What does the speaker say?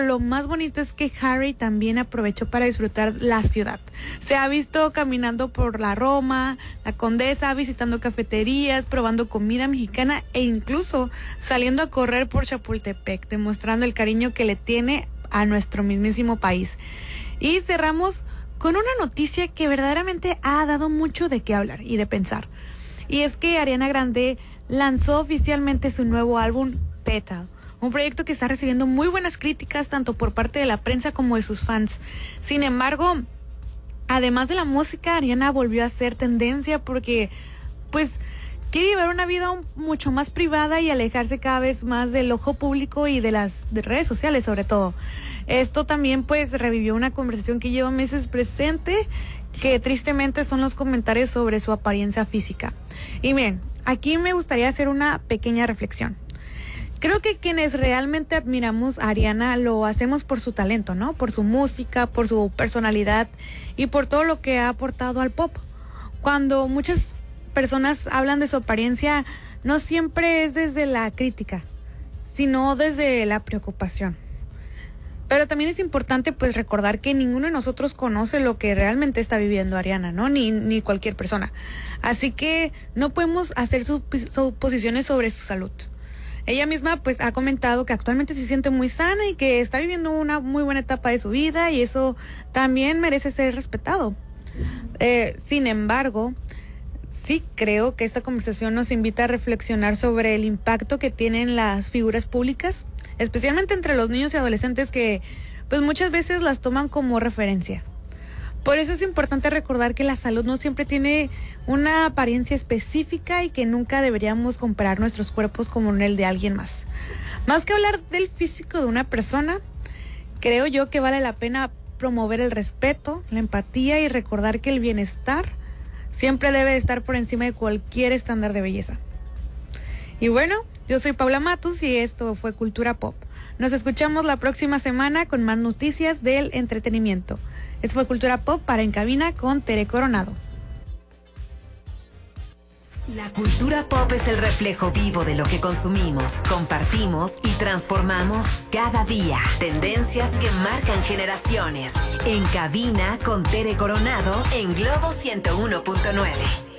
lo más bonito es que Harry también aprovechó para disfrutar la ciudad. Se ha visto caminando por la Roma, la Condesa, visitando cafeterías, probando comida mexicana e incluso saliendo a correr por Chapultepec, demostrando el cariño que le tiene a nuestro mismísimo país. Y cerramos con una noticia que verdaderamente ha dado mucho de qué hablar y de pensar. Y es que Ariana Grande lanzó oficialmente su nuevo álbum, Petal. Un proyecto que está recibiendo muy buenas críticas tanto por parte de la prensa como de sus fans. Sin embargo, además de la música, Ariana volvió a ser tendencia porque, pues, quiere llevar una vida mucho más privada y alejarse cada vez más del ojo público y de las redes sociales, sobre todo. Esto también, pues, revivió una conversación que lleva meses presente, que tristemente son los comentarios sobre su apariencia física. Y miren, aquí me gustaría hacer una pequeña reflexión. Creo que quienes realmente admiramos a Ariana lo hacemos por su talento, ¿no? Por su música, por su personalidad y por todo lo que ha aportado al pop. Cuando muchas personas hablan de su apariencia, no siempre es desde la crítica, sino desde la preocupación. Pero también es importante pues recordar que ninguno de nosotros conoce lo que realmente está viviendo Ariana, ¿no? Ni cualquier persona. Así que no podemos hacer suposiciones sobre su salud. Ella misma pues ha comentado que actualmente se siente muy sana y que está viviendo una muy buena etapa de su vida y eso también merece ser respetado. Sin embargo, sí creo que esta conversación nos invita a reflexionar sobre el impacto que tienen las figuras públicas, especialmente entre los niños y adolescentes que pues muchas veces las toman como referencia. Por eso es importante recordar que la salud no siempre tiene una apariencia específica y que nunca deberíamos comparar nuestros cuerpos con el de alguien más. Más que hablar del físico de una persona, creo yo que vale la pena promover el respeto, la empatía y recordar que el bienestar siempre debe estar por encima de cualquier estándar de belleza. Y bueno, yo soy Paula Matus y esto fue Cultura Pop. Nos escuchamos la próxima semana con más noticias del entretenimiento. Esto fue Cultura Pop para En Cabina con Tere Coronado. La cultura pop es el reflejo vivo de lo que consumimos, compartimos y transformamos cada día. Tendencias que marcan generaciones. En Cabina con Tere Coronado en Globo 101.9.